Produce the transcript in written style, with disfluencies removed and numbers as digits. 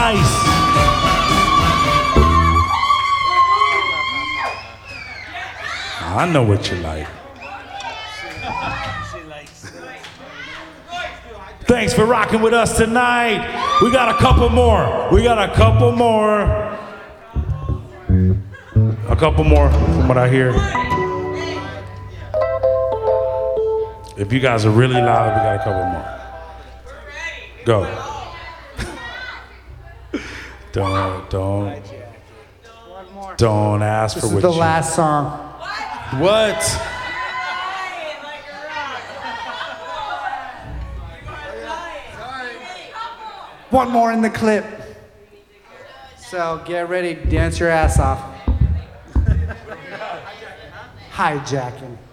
nice. I know what you like. Thanks for rocking with us tonight. We got a couple more. A couple more from what I hear. If you guys are really loud, we got a couple more. Go. Don't ask for what you... This is the last song. What? One more in the clip. So get ready, dance your ass off. Hijacking.